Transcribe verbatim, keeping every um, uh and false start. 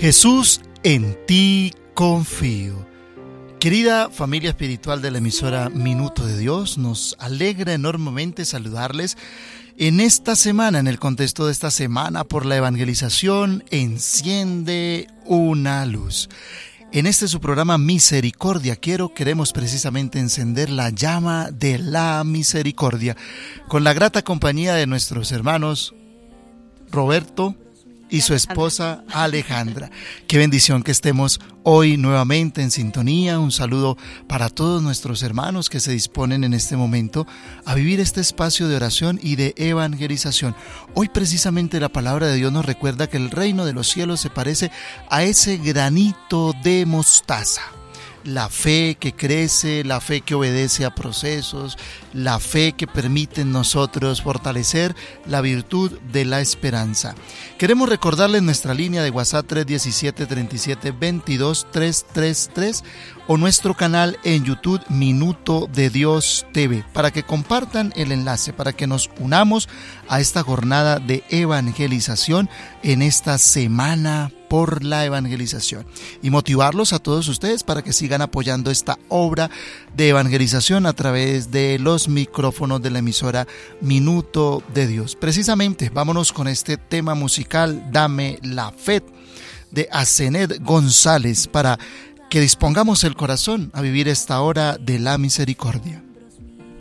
Jesús, en ti confío. Querida familia espiritual de la emisora Minuto de Dios, nos alegra enormemente saludarles en esta semana, en el contexto de esta semana por la evangelización. Enciende una luz. En este su programa Misericordia quiero, queremos precisamente encender la llama de la misericordia con la grata compañía de nuestros hermanos Roberto y su esposa Alejandra. Qué bendición que estemos hoy nuevamente en sintonía. Un saludo para todos nuestros hermanos que se disponen en este momento a vivir este espacio de oración y de evangelización. Hoy precisamente la palabra de Dios nos recuerda que el reino de los cielos se parece a ese granito de mostaza. La fe que crece, la fe que obedece a procesos, la fe que permite en nosotros fortalecer la virtud de la esperanza. Queremos recordarles nuestra línea de WhatsApp tres uno siete, tres siete, dos dos, tres tres tres o nuestro canal en YouTube Minuto de Dios T V para que compartan el enlace, para que nos unamos a esta jornada de evangelización en esta semana por la evangelización y motivarlos a todos ustedes para que sigan apoyando esta obra de evangelización a través de los micrófonos de la emisora Minuto de Dios. Precisamente, vámonos con este tema musical, Dame la Fe, de Asenet González, para que dispongamos el corazón a vivir esta hora de la misericordia.